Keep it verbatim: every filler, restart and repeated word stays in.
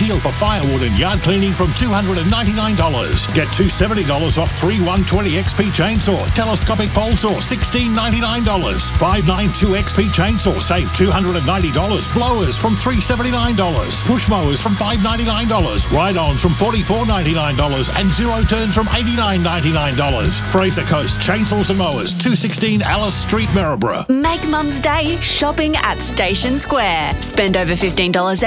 deal for firewood and yard cleaning from two hundred ninety-nine dollars. Get two hundred seventy dollars off three one twenty X P chainsaw. Telescopic pole saw, sixteen ninety-nine dollars. five ninety-two X P chainsaw, save two hundred ninety dollars. Blowers from three hundred seventy-nine dollars. Push mowers from five hundred ninety-nine dollars. Ride-ons from forty-four ninety-nine dollars. And zero turns from eighty-nine ninety-nine dollars. Fraser Coast Chainsaws and Mowers, two sixteen Alice Street, Maryborough. Make Mum's Day shopping at Station Square. Spend over fifteen dollars